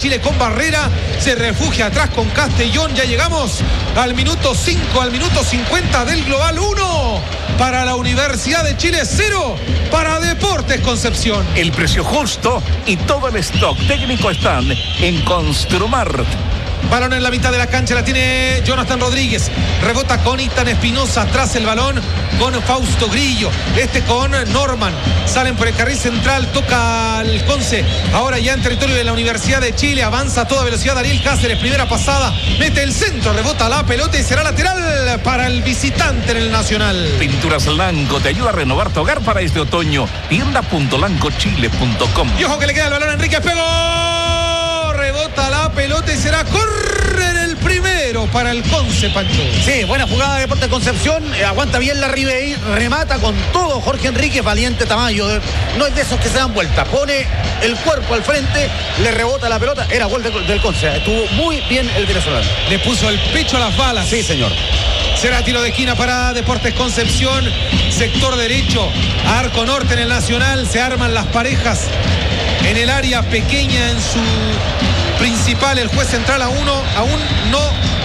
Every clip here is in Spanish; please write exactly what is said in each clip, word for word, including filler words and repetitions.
Chile con Barrera, se refugia atrás con Castellón. Ya llegamos al minuto cinco, al minuto cincuenta del global. Uno para la Universidad de Chile, cero para Deportes Concepción. El precio justo y todo el stock técnico están en Construmart. Balón en la mitad de la cancha, la tiene Jonathan Rodríguez. Rebota con Ethan Espinosa. Tras el balón con Fausto Grillo. Este con Norman. Salen por el carril central. Toca al Conce. Ahora ya en territorio de la Universidad de Chile. Avanza a toda velocidad Ariel Cáceres. Primera pasada. Mete el centro. Rebota la pelota y será lateral para el visitante en el Nacional. Pinturas Lanco te ayuda a renovar tu hogar para este otoño. tienda punto lanco chile punto com. Y ojo que le queda el balón a Enrique. Pegó. Rebota la pelota y será correr el primero para el Conce, Pancho. Sí, buena jugada de Deportes Concepción. Eh, aguanta bien la Ribey, remata con todo Jorge Enríquez, valiente Tamayo. No es de esos que se dan vuelta. Pone el cuerpo al frente, le rebota la pelota. Era gol de, del Conce. Estuvo muy bien el venezolano. Le puso el pecho a las balas. Sí, señor. Será tiro de esquina para Deportes Concepción. Sector derecho, arco norte en el Nacional. Se arman las parejas en el área pequeña en su principal. El juez central aún no, aún no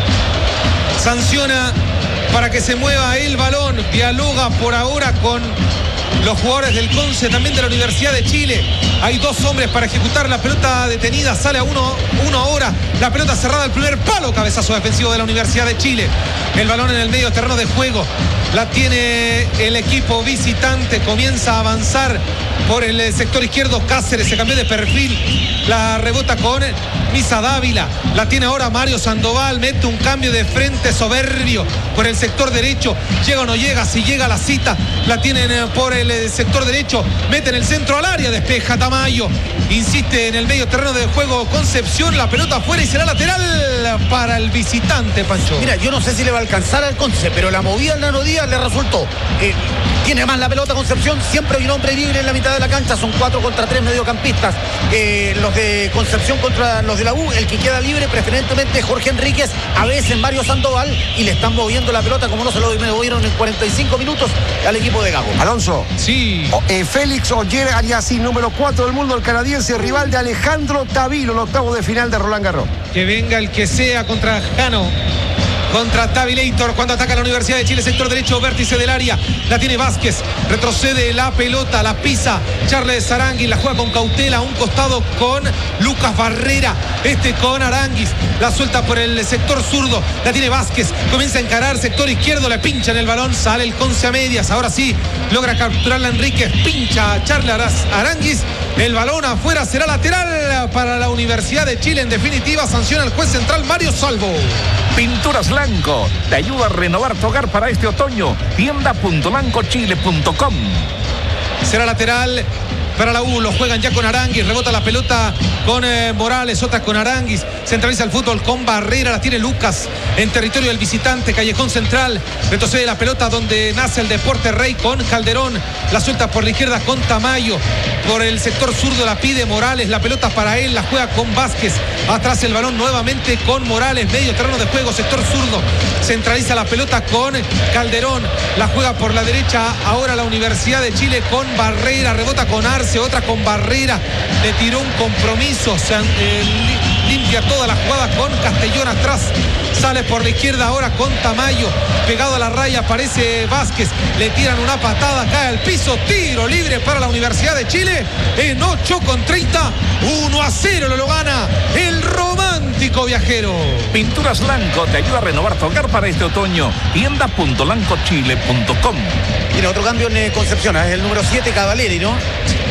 sanciona para que se mueva el balón. Dialoga por ahora con los jugadores del Conce, también de la Universidad de Chile. Hay dos hombres para ejecutar la pelota detenida. Sale a uno, uno ahora. La pelota cerrada al primer palo. Cabezazo defensivo de la Universidad de Chile. El balón en el medio terreno de juego. La tiene el equipo visitante. Comienza a avanzar por el sector izquierdo. Cáceres se cambió de perfil. La rebota con Misa Dávila. La tiene ahora Mario Sandoval. Mete un cambio de frente soberbio por el sector derecho. Llega o no llega. Si llega la cita. La tienen por el sector derecho. Mete en el centro al área. Despeja Tamayo. Insiste en el medio terreno de juego Concepción. La pelota afuera y será lateral para el visitante, Pancho. Mira, yo no sé si le va a alcanzar al Conce, pero la movida al Nano Díaz le resultó. Eh, tiene más la pelota Concepción. Siempre hay un hombre libre en la mitad de la cancha. Son cuatro contra tres mediocampistas. Eh, los de Concepción contra los de la U. El que queda libre preferentemente Jorge Enríquez. A veces Mario Sandoval. Y le están moviendo la pelota como no se lo movieron en cuarenta y cinco minutos al equipo de Gago. Alonso. Sí. O, eh, Félix Oyer Ariassi, número cuatro del mundo, el canadiense, rival de Alejandro Tavilo, el octavo de final de Roland Garros. Que venga el que sea contra Jano. Contra Tavilator cuando ataca la Universidad de Chile, sector derecho, vértice del área. La tiene Vázquez, retrocede la pelota, la pisa Charles Aranguis, la juega con cautela a un costado con Lucas Barrera. Este con Aranguis, la suelta por el sector zurdo, la tiene Vázquez, comienza a encarar sector izquierdo, le pincha en el balón, sale el Conce a medias. Ahora sí, logra capturarla Enríquez, pincha a Charles Aranguis. El balón afuera, será lateral para la Universidad de Chile. En definitiva, sanciona el juez central Mario Salvo. Pinturas Lanco te ayuda a renovar tu hogar para este otoño. tienda punto lanco chile punto com. Será lateral para la U. Lo juegan ya con Aranguis. Rebota la pelota con eh, Morales. Otra con Aranguis. Centraliza el fútbol con Barrera. La tiene Lucas en territorio del visitante. Callejón central. Retrocede la pelota donde nace el Deporte Rey con Calderón. La suelta por la izquierda con Tamayo. Por el sector zurdo la pide Morales. La pelota para él. La juega con Vázquez. Atrás el balón nuevamente con Morales. Medio terreno de juego. Sector zurdo. Centraliza la pelota con Calderón. La juega por la derecha. Ahora la Universidad de Chile con Barrera. Rebota con Arce. Otra con Barrera. Le tiró un compromiso. Se eh, limpia toda la jugada con Castellón atrás. Sale por la izquierda ahora con Tamayo. Pegado a la raya aparece Vázquez. Le tiran una patada. Cae al piso. Tiro libre para la Universidad de Chile. En ocho con treinta. uno a cero lo, lo gana el romántico viajero. Pinturas Lanco te ayuda a renovar tu hogar para este otoño. tienda punto lanco chile punto com. Tiene otro cambio en eh, Concepción. Es el número siete, Cavaleri, ¿no?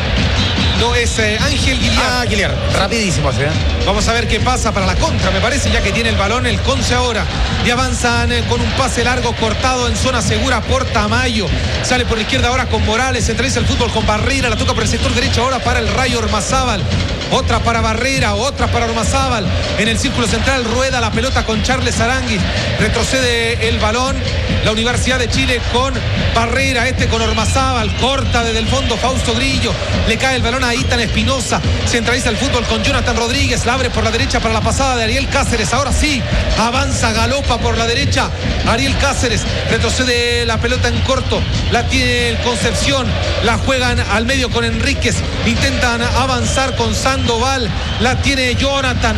No, es eh, Ángel Guillier. Ah, Guillier. Rapidísimo, ¿sí? Vamos a ver qué pasa para la contra, me parece, ya que tiene el balón el Conce ahora. Y avanzan eh, con un pase largo cortado en zona segura por Tamayo. Sale por la izquierda ahora con Morales. Centraliza el fútbol con Barrera. La toca por el sector derecho ahora para el Rayo Ormazábal. Otra para Barrera, otra para Ormazábal. En el círculo central rueda la pelota con Charles Aranguis. Retrocede el balón la Universidad de Chile con Barrera. Este con Ormazábal. Corta desde el fondo Fausto Grillo. Le cae el balón a Ethan Espinosa. Centraliza el fútbol con Jonathan Rodríguez. La abre por la derecha para la pasada de Ariel Cáceres. Ahora sí, avanza, galopa por la derecha Ariel Cáceres. Retrocede la pelota en corto. La tiene el Concepción. La juegan al medio con Enríquez. Intentan avanzar con Sandoval. La tiene Jonathan.